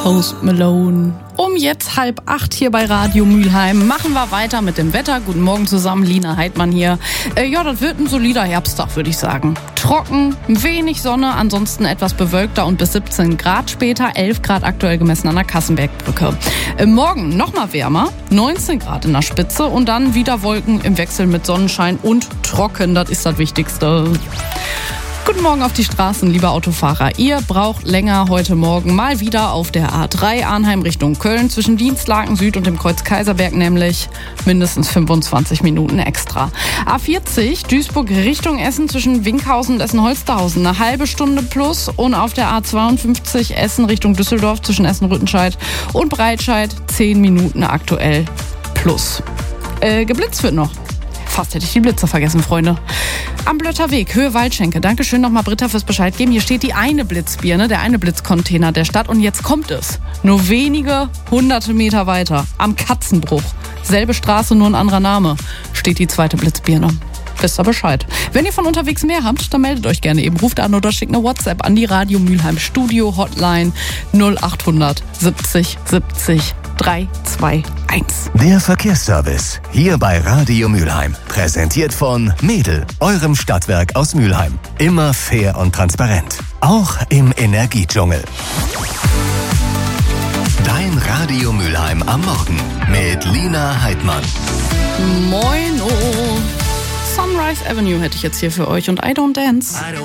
Post Malone. Um jetzt 7:30 hier bei Radio Mülheim machen wir weiter mit dem Wetter. Guten Morgen zusammen, Lina Heidmann hier. Ja, das wird ein solider Herbsttag, würde ich sagen. Trocken, wenig Sonne, ansonsten etwas bewölkter und bis 17 Grad später, 11 Grad aktuell gemessen an der Kassenbergbrücke. Morgen nochmal wärmer, 19 Grad in der Spitze und dann wieder Wolken im Wechsel mit Sonnenschein und trocken, das ist das Wichtigste. Guten Morgen auf die Straßen, liebe Autofahrer. Ihr braucht länger heute Morgen mal wieder auf der A3 Arnheim Richtung Köln zwischen Dienstlaken Süd und dem Kreuz Kaiserberg, nämlich mindestens 25 Minuten extra. A40 Duisburg Richtung Essen zwischen Winkhausen und Essen-Holsterhausen eine halbe Stunde plus und auf der A52 Essen Richtung Düsseldorf zwischen Essen-Rüttenscheid und Breitscheid 10 Minuten aktuell plus. Geblitzt wird noch. Fast hätte ich die Blitze vergessen, Freunde. Am Blötter Weg, Höhe Waldschenke. Dankeschön nochmal, Britta, fürs Bescheid geben. Hier steht die eine Blitzbirne, der eine Blitzcontainer der Stadt. Und jetzt kommt es. Nur wenige hunderte Meter weiter. Am Katzenbruch. Selbe Straße, nur ein anderer Name. Steht die zweite Blitzbirne. Wisst ihr Bescheid. Wenn ihr von unterwegs mehr habt, dann meldet euch gerne eben. Ruft an oder schickt eine WhatsApp an die Radio Mülheim Studio Hotline 0800 70 70 321. Der Verkehrsservice hier bei Radio Mülheim. Präsentiert von Mädel, eurem Stadtwerk aus Mülheim. Immer fair und transparent. Auch im Energiedschungel. Dein Radio Mülheim am Morgen mit Lina Heidmann. Moin, oh. Sunrise Avenue hätte ich jetzt hier für euch und I Don't Dance.